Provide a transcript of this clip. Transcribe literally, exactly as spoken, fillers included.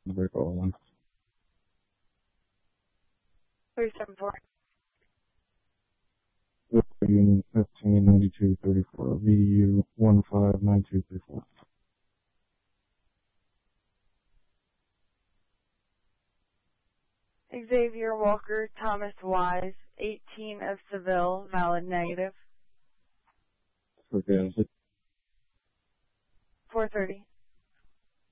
Break all one. three seven four. Union fifteen ninety-two thirty-four. V U one five nine two three four. Xavier Walker Thomas Wise, eighteen of Seville, valid negative. Okay. four thirty.